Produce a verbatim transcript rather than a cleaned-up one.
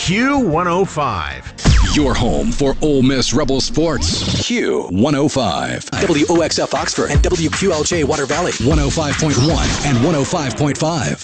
Q one oh five. Your home for Ole Miss Rebel sports. Q one oh five. W O X F Oxford and W Q L J Water Valley. one oh five point one and one oh five point five.